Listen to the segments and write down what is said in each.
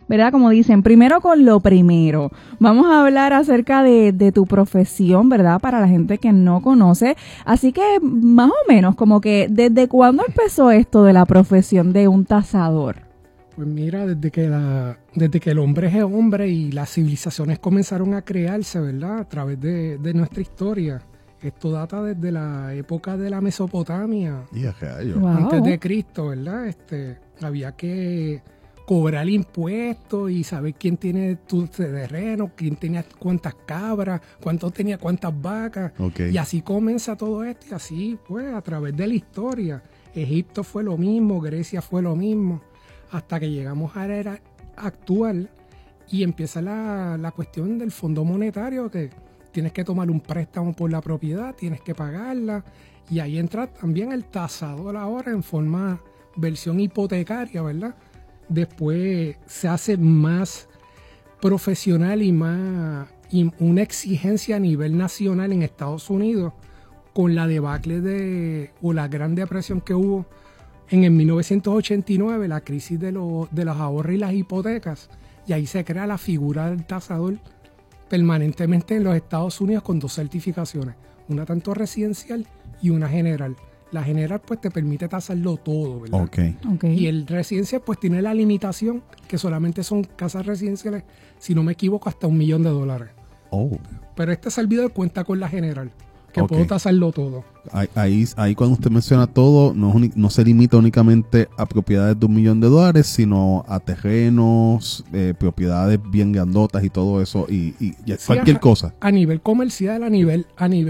¿verdad? Como dicen, primero con lo primero. Vamos a hablar acerca de tu profesión, ¿verdad? Para la gente que no conoce. Así que, más o menos, como que, ¿desde cuándo empezó esto de la profesión de un tasador? Pues mira, desde que el hombre es hombre y las civilizaciones comenzaron a crearse, ¿verdad? A través de nuestra historia. Esto data desde la época de la Mesopotamia, Wow. antes de Cristo, ¿verdad? Había que cobrar impuestos y saber quién tiene tu terreno, quién tenía cuántas cabras, cuánto tenía cuántas vacas. Okay. Y así comienza todo esto y así, pues, a través de la historia. Egipto fue lo mismo, Grecia fue lo mismo, hasta que llegamos a la era actual y empieza la cuestión del fondo monetario, que tienes que tomar un préstamo por la propiedad, tienes que pagarla, y ahí entra también el tasador ahora en forma versión hipotecaria, ¿verdad? Después se hace más profesional y una exigencia a nivel nacional en Estados Unidos con la debacle o la gran depresión que hubo en el 1989, la crisis de los ahorros y las hipotecas, y ahí se crea la figura del tasador permanentemente en los Estados Unidos con 2 certificaciones, una tanto residencial y una general. La general pues te permite tasarlo todo, ¿verdad? Okay. Y el residencial pues tiene la limitación que solamente son casas residenciales, si no me equivoco, hasta $1 millón. Oh. Pero este servidor cuenta con la general, que Okay. puedo tasarlo todo. Ahí cuando usted menciona todo, no se limita únicamente a propiedades de $1 millón, sino a terrenos, propiedades bien grandotas y todo eso, y Sí, cualquier cosa. A nivel comercial, a nivel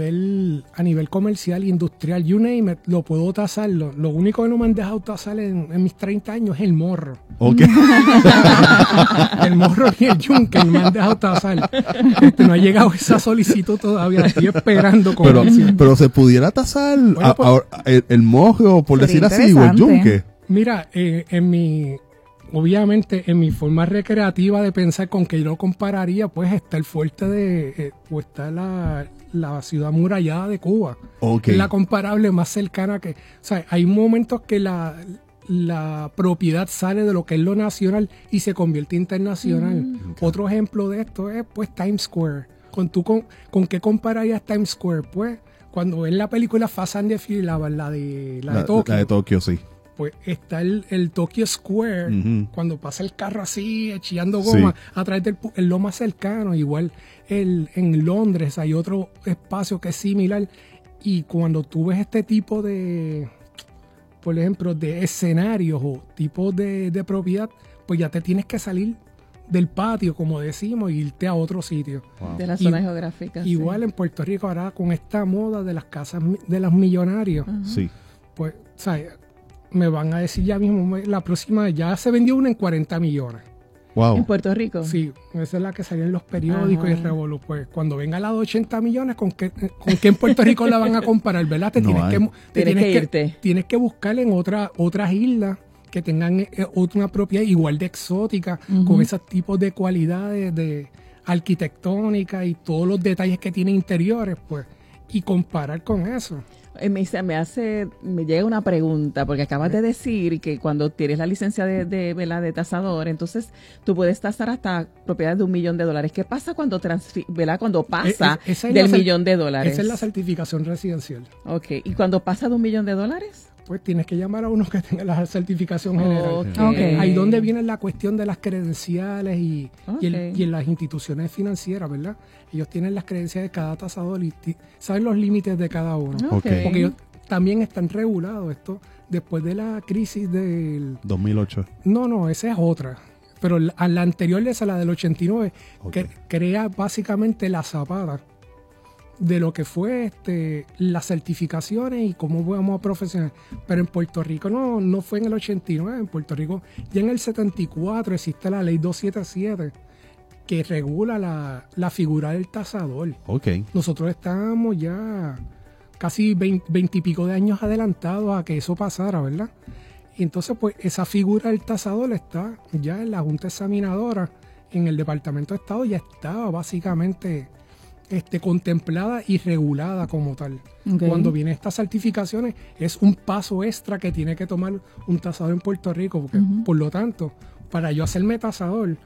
comercial, industrial, you name it, lo puedo tasar. Lo único que no me han dejado tasar en mis 30 años es el morro. Ok. El morro y el yunque no me han dejado tasar. No ha llegado esa solicitud todavía, estoy esperando con ansia. Pero se pudiera tasar Bueno, pues, el morro, por decir sería así, o el interesante. yunque. Mira, obviamente en mi forma recreativa de pensar con que yo lo compararía, pues está el fuerte o está la ciudad amurallada de Cuba. Ok. Que es la comparable más cercana que... O sea, hay momentos que la propiedad sale de lo que es lo nacional y se convierte internacional. Otro ejemplo de esto es pues Times Square. ¿Con qué compararías Times Square? Pues cuando ves la película Fast and the Furious, la de Tokio. La de Tokio, sí. Pues está el Tokyo Square, Ujú. cuando pasa el carro así, chillando goma, Sí. a través es lo más cercano. Igual en Londres hay otro espacio que es similar. Y cuando tú ves este tipo de, por ejemplo, de escenarios o tipos de propiedad, pues ya te tienes que salir del patio, como decimos, e irte a otro sitio. De la zona geográfica. Igual en Puerto Rico ahora con esta moda de las casas de los millonarios, Sí. pues, ¿sabes? Me van a decir ya mismo, la próxima, ya se vendió una en 40 millones. Wow. ¿En Puerto Rico? Sí, esa es la que salió en los periódicos Ajá. y revolú. Pues cuando venga la de 80 millones, ¿con qué en Puerto Rico la van a comparar? ¿Verdad? No hay. Tienes que irte. Tienes que buscar en otras islas que tengan una propiedad igual de exótica, con esos tipos de cualidades de arquitectónica y todos los detalles que tiene interiores, pues, y comparar con eso. Me llega una pregunta, porque acabas de decir que cuando tienes la licencia de tasador, entonces tú puedes tasar hasta propiedades de $1 millón. ¿Qué pasa cuando cuando pasa Esa es del la $1 millón? Esa es la certificación residencial. Ok, ¿y cuando pasa de $1 millón? Pues tienes que llamar a uno que tenga la certificación general. Ok. Ahí donde viene la cuestión de las credenciales y en las instituciones financieras, ¿verdad? Ellos tienen las credenciales de cada tasador y saben los límites de cada uno. Ok. Porque ellos también están regulados. Esto después de la crisis del... 2008. No, esa es otra. Pero la anterior esa, la del 89, Ok. que crea básicamente la zapata de lo que fue las certificaciones y cómo vamos a profesional. Pero en Puerto Rico no fue en el 89, en Puerto Rico ya en el 74 existe la ley 277 que regula la figura del tasador. Ok. Nosotros estábamos ya casi 20 y pico de años adelantados a que eso pasara, ¿verdad? Y entonces pues esa figura del tasador está ya en la Junta Examinadora, en el Departamento de Estado, ya estaba básicamente contemplada y regulada como tal. Okay. Cuando vienen estas certificaciones es un paso extra que tiene que tomar un tasador en Puerto Rico, porque por lo tanto, para yo hacerme tasador,